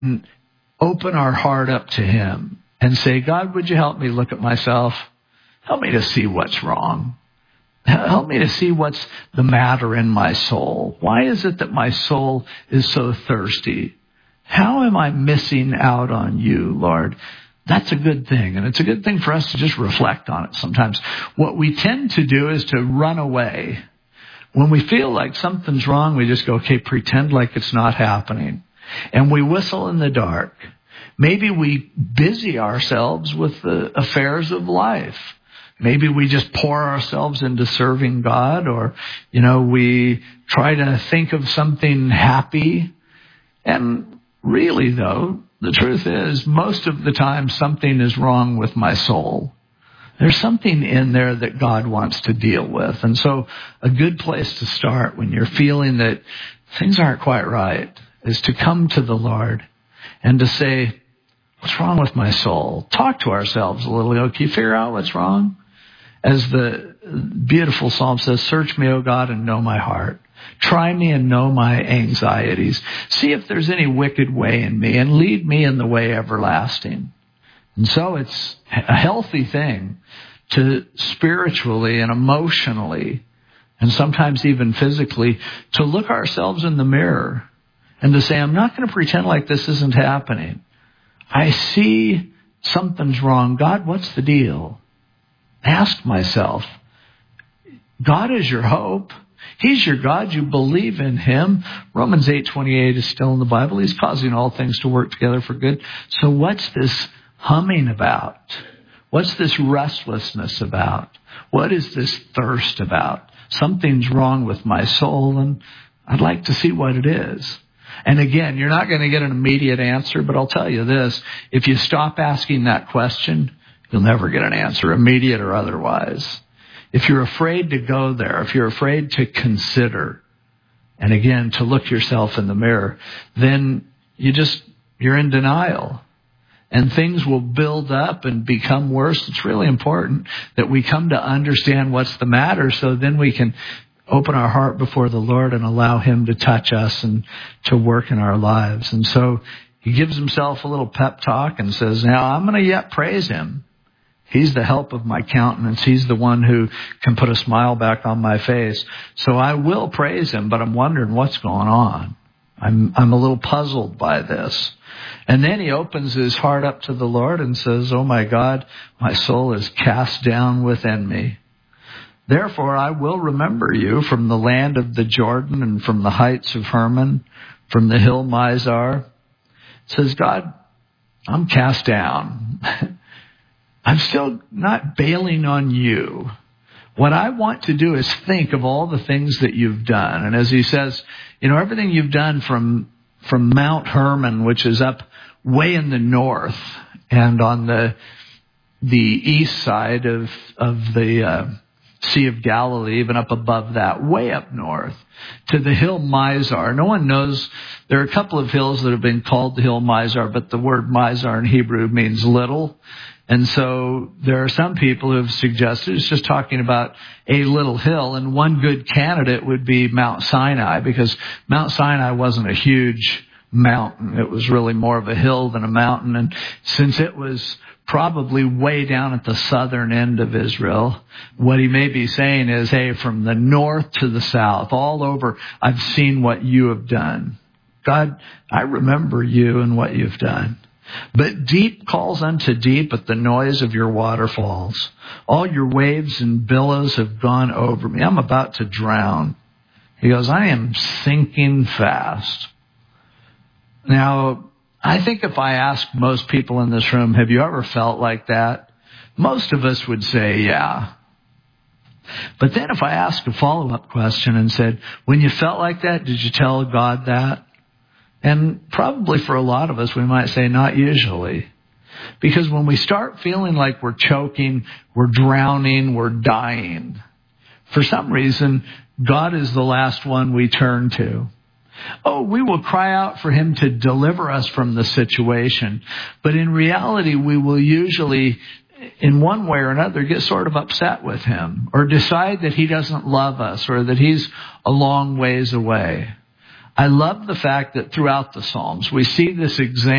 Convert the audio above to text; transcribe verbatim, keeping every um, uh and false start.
and open our heart up to him and say, God, would you help me look at myself? Help me to see what's wrong. Help me to see what's the matter in my soul. Why is it that my soul is so thirsty? How am I missing out on you, Lord? That's a good thing. And it's a good thing for us to just reflect on it sometimes. What we tend to do is to run away. When we feel like something's wrong, we just go, okay, pretend like it's not happening. And we whistle in the dark. Maybe we busy ourselves with the affairs of life. Maybe we just pour ourselves into serving God, or, you know, we try to think of something happy. And really, though, the truth is, most of the time something is wrong with my soul. There's something in there that God wants to deal with. And so a good place to start when you're feeling that things aren't quite right is to come to the Lord and to say, what's wrong with my soul? Talk to ourselves a little. Can you figure out what's wrong? As the beautiful psalm says, search me, O God, and know my heart. Try me and know my anxieties. See if there's any wicked way in me and lead me in the way everlasting. And so it's a healthy thing to spiritually and emotionally and sometimes even physically to look ourselves in the mirror and to say, I'm not going to pretend like this isn't happening. I see something's wrong. God, what's the deal? Ask myself, God is your hope. He's your God. You believe in him. Romans eight twenty-eight is still in the Bible. He's causing all things to work together for good. So what's this humming about? What's this restlessness about? What is this thirst about? Something's wrong with my soul, and I'd like to see what it is. And again, you're not going to get an immediate answer, but I'll tell you this. If you stop asking that question, you'll never get an answer, immediate or otherwise. If you're afraid to go there, if you're afraid to consider, and again, to look yourself in the mirror, then you just, you're in denial. And things will build up and become worse. It's really important that we come to understand what's the matter so then we can open our heart before the Lord and allow him to touch us and to work in our lives. And so he gives himself a little pep talk and says, now I'm going to yet praise him. He's the help of my countenance. He's the one who can put a smile back on my face. So I will praise him, but I'm wondering what's going on. I'm, I'm a little puzzled by this. And then he opens his heart up to the Lord and says, oh my God, my soul is cast down within me. Therefore, I will remember you from the land of the Jordan and from the heights of Hermon, from the hill Mizar. It says, God, I'm cast down. I'm still not bailing on you. What I want to do is think of all the things that you've done. And as he says, you know, everything you've done from from Mount Hermon, which is up way in the north and on the the east side of of the uh, Sea of Galilee, even up above that, way up north, to the hill Mizar. No one knows. There are a couple of hills that have been called the hill Mizar, but the word Mizar in Hebrew means little. And so there are some people who have suggested it's just talking about a little hill, and one good candidate would be Mount Sinai, because Mount Sinai wasn't a huge mountain. It was really more of a hill than a mountain. And since it was probably way down at the southern end of Israel, what he may be saying is, hey, from the north to the south, all over, I've seen what you have done. God, I remember you and what you've done. But deep calls unto deep at the noise of your waterfalls. All your waves and billows have gone over me. I'm about to drown. He goes, I am sinking fast. Now, I think if I ask most people in this room, have you ever felt like that? Most of us would say, yeah. But then if I ask a follow-up question and said, when you felt like that, did you tell God that? And probably for a lot of us, we might say not usually. Because when we start feeling like we're choking, we're drowning, we're dying, for some reason, God is the last one we turn to. Oh, we will cry out for him to deliver us from the situation. But in reality, we will usually, in one way or another, get sort of upset with him or decide that he doesn't love us or that he's a long ways away. I love the fact that throughout the Psalms, we see this example